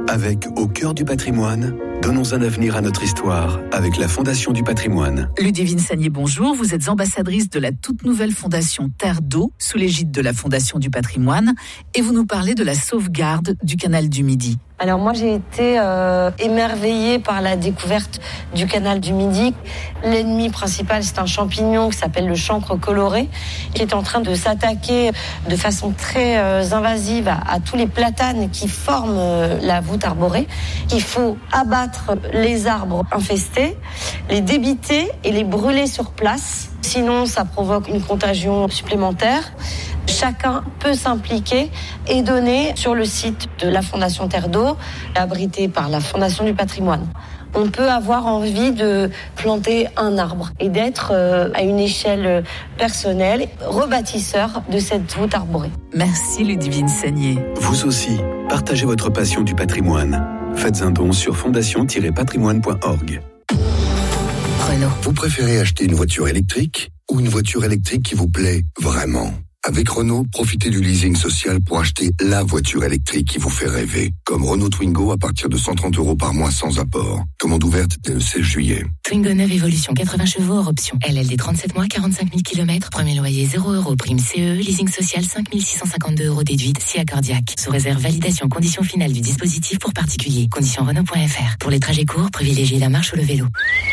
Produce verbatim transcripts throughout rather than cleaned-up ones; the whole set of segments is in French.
Avec Au cœur du patrimoine, donnons un avenir à notre histoire avec la Fondation du patrimoine. Ludivine Sagnier, bonjour. Vous êtes ambassadrice de la toute nouvelle fondation Terre d'eau, sous l'égide de la Fondation du patrimoine, et vous nous parlez de la sauvegarde du canal du Midi. Alors moi j'ai été euh, émerveillée par la découverte du canal du Midi. L'ennemi principal, c'est un champignon qui s'appelle le chancre coloré, qui est en train de s'attaquer de façon très euh, invasive à, à tous les platanes qui forment euh, la voûte arborée. Il faut abattre les arbres infestés, les débiter et les brûler sur place. Sinon, ça provoque une contagion supplémentaire. Chacun peut s'impliquer et donner sur le site de la Fondation Terre d'eau, abrité par la Fondation du patrimoine. On peut avoir envie de planter un arbre et d'être euh, à une échelle personnelle rebâtisseur de cette voûte arborée. Merci Ludivine Sagnier. Vous aussi, partagez votre passion du patrimoine. Faites un don sur fondation tiret patrimoine point org. Renault. Vous préférez acheter une voiture électrique ou une voiture électrique qui vous plaît vraiment ? Avec Renault, profitez du leasing social pour acheter la voiture électrique qui vous fait rêver. Comme Renault Twingo à partir de cent trente euros par mois sans apport. Commande ouverte dès le seize juillet. Twingo neuve Evolution, quatre-vingts chevaux hors option. L L D trente-sept mois, quarante-cinq mille kilomètres. Premier loyer zéro euros. Prime C E, leasing social cinq mille six cent cinquante-deux euros déduite, si accordiaque. Sous réserve validation condition finale du dispositif pour particuliers. Conditions Renault point F R. Pour les trajets courts, privilégiez la marche ou le vélo.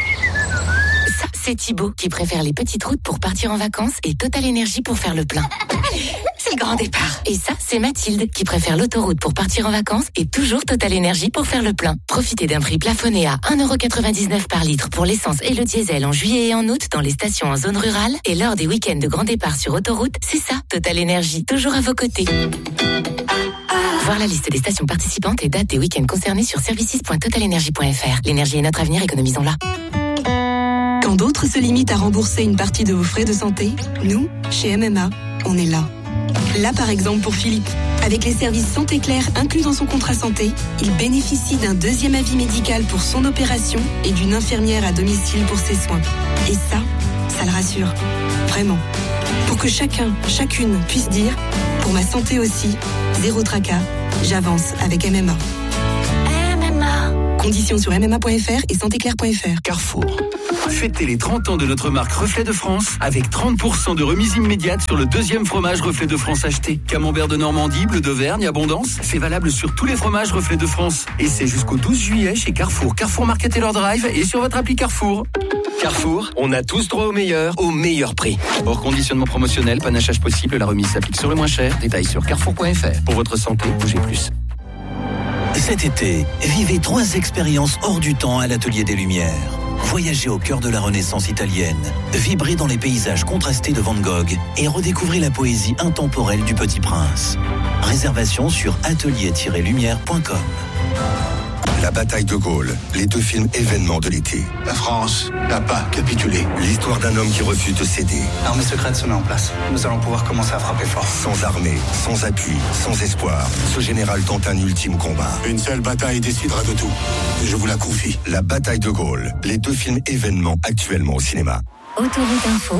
Ça, c'est Thibaut qui préfère les petites routes pour partir en vacances et Total Énergie pour faire le plein. C'est le grand départ. Et ça, c'est Mathilde qui préfère l'autoroute pour partir en vacances et toujours Total Énergie pour faire le plein. Profitez d'un prix plafonné à un euro quatre-vingt-dix-neuf par litre pour l'essence et le diesel en juillet et en août dans les stations en zone rurale. Et lors des week-ends de grand départ sur autoroute, c'est ça, Total Énergie, toujours à vos côtés. Voir la liste des stations participantes et dates des week-ends concernés sur services point total énergie point F R. L'énergie est notre avenir, économisons-la. Quand d'autres se limitent à rembourser une partie de vos frais de santé, nous, chez M M A, on est là. Là, par exemple, pour Philippe. Avec les services Santé Claire inclus dans son contrat santé, il bénéficie d'un deuxième avis médical pour son opération et d'une infirmière à domicile pour ses soins. Et ça, ça le rassure. Vraiment. Pour que chacun, chacune puisse dire, pour ma santé aussi, zéro tracas, j'avance avec M M A. M M A. Conditions sur m m a point f r et santé claire point f r. Carrefour. Fêtez les trente ans de notre marque Reflet de France avec trente pour cent de remise immédiate sur le deuxième fromage Reflet de France acheté. Camembert de Normandie, bleu d'Auvergne, abondance. C'est valable sur tous les fromages Reflet de France. Et c'est jusqu'au douze juillet chez Carrefour. Carrefour Market et leur drive et sur votre appli Carrefour. Carrefour, on a tous droit au meilleur, au meilleur prix. Hors conditionnement promotionnel, panachage possible, la remise s'applique sur le moins cher. Détails sur carrefour point f r. Pour votre santé, bougez plus. Cet été, vivez trois expériences hors du temps à l'Atelier des Lumières. Voyagez au cœur de la Renaissance italienne, vibrez dans les paysages contrastés de Van Gogh et redécouvrez la poésie intemporelle du Petit Prince. Réservation sur atelier tiret lumière point com. La bataille de Gaulle, les deux films événements de l'été. La France n'a pas capitulé. L'histoire d'un homme qui refuse de céder. L'armée secrète se met en place. Nous allons pouvoir commencer à frapper fort. Sans armée, sans appui, sans espoir, ce général tente un ultime combat. Une seule bataille décidera de tout. Et je vous la confie. La bataille de Gaulle, les deux films événements actuellement au cinéma. Autoroute Info.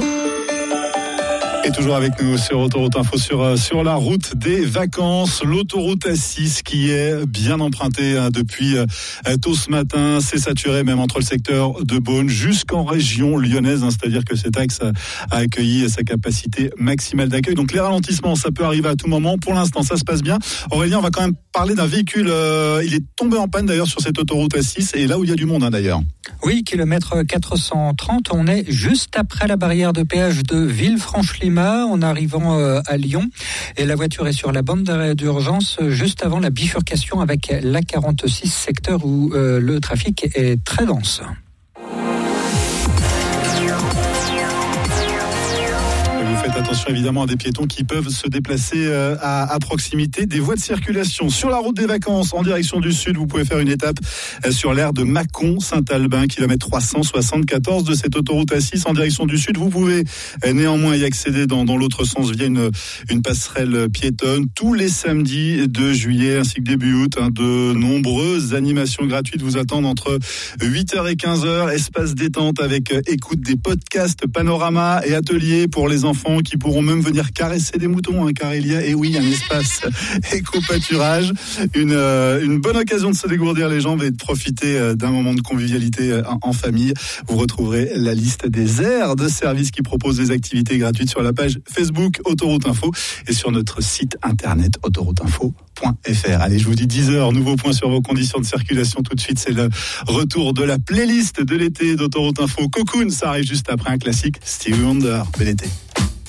Et toujours avec nous sur Autoroute Info, sur, sur la route des vacances, l'autoroute A six qui est bien empruntée hein, depuis euh, tôt ce matin. C'est saturé même entre le secteur de Beaune jusqu'en région lyonnaise, hein, c'est-à-dire que cet axe a, a accueilli sa capacité maximale d'accueil. Donc les ralentissements, ça peut arriver à tout moment. Pour l'instant, ça se passe bien. Aurélien, on va quand même parler d'un véhicule. Euh, il est tombé en panne d'ailleurs sur cette autoroute A six et là où il y a du monde hein, d'ailleurs. Oui, kilomètre quatre cent trente, on est juste après la barrière de péage de Villefranche-Lima en arrivant à Lyon et la voiture est sur la bande d'arrêt d'urgence juste avant la bifurcation avec l'A quarante-six, secteur où euh, le trafic est très dense. Faites attention évidemment à des piétons qui peuvent se déplacer à, à proximité des voies de circulation. Sur la route des vacances, en direction du sud, vous pouvez faire une étape sur l'aire de Mâcon-Saint-Albin, kilomètre trois cent soixante-quatorze de cette autoroute A six en direction du sud. Vous pouvez néanmoins y accéder dans, dans l'autre sens via une, une passerelle piétonne tous les samedis de juillet ainsi que début août. Hein, de nombreuses animations gratuites vous attendent entre huit heures et quinze heures. Espace détente avec écoute des podcasts, panorama et ateliers pour les enfants qui pourront pourront même venir caresser des moutons, hein, car il y a, et oui, un espace éco-pâturage. Une, euh, une bonne occasion de se dégourdir les jambes et de profiter euh, d'un moment de convivialité euh, en famille. Vous retrouverez la liste des aires de services qui proposent des activités gratuites sur la page Facebook Autoroute Info et sur notre site internet autoroute info point f r. Allez, je vous dis dix heures, nouveau point sur vos conditions de circulation tout de suite. C'est le retour de la playlist de l'été d'Autoroute Info. Cocoon, ça arrive juste après un classique. Stevie Wonder, bel été.